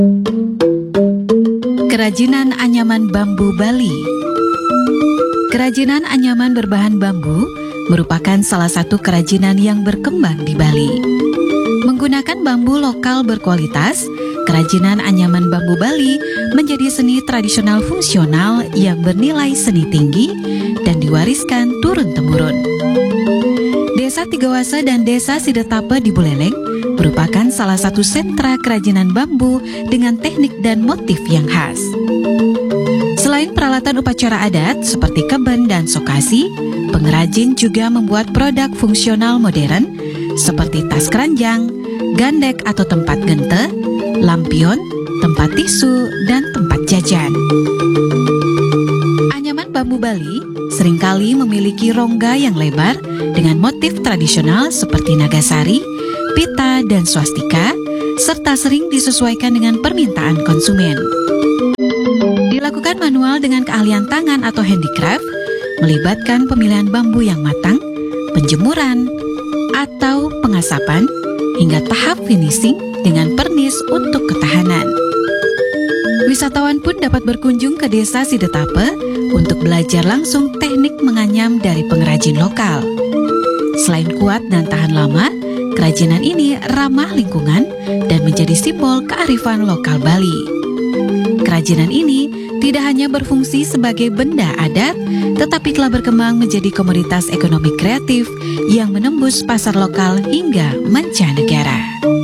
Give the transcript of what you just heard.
Kerajinan anyaman bambu Bali. Kerajinan anyaman berbahan bambu merupakan salah satu kerajinan yang berkembang di Bali. Menggunakan bambu lokal berkualitas, kerajinan anyaman bambu Bali menjadi seni tradisional fungsional yang bernilai seni tinggi dan diwariskan turun-temurun. Desa Tigawasa dan Desa Sidetape di Buleleng merupakan salah satu sentra kerajinan bambu dengan teknik dan motif yang khas. Selain peralatan upacara adat seperti keben dan sokasi, pengrajin juga membuat produk fungsional modern seperti tas keranjang, gandek atau tempat gente, lampion, tempat tisu, dan tempat jajan. Anyaman bambu Bali seringkali memiliki rongga yang lebar dengan motif tradisional seperti nagasari, pita, dan swastika, serta sering disesuaikan dengan permintaan konsumen. Dilakukan manual dengan keahlian tangan atau handicraft, melibatkan pemilihan bambu yang matang, penjemuran, atau pengasapan, hingga tahap finishing dengan pernis untuk ketahanan. Wisatawan pun dapat berkunjung ke Desa Sidetape untuk belajar langsung teknik menganyam dari pengrajin lokal. Selain kuat dan tahan lama, kerajinan ini ramah lingkungan dan menjadi simbol kearifan lokal Bali. Kerajinan ini tidak hanya berfungsi sebagai benda adat, tetapi telah berkembang menjadi komoditas ekonomi kreatif yang menembus pasar lokal hingga mancanegara.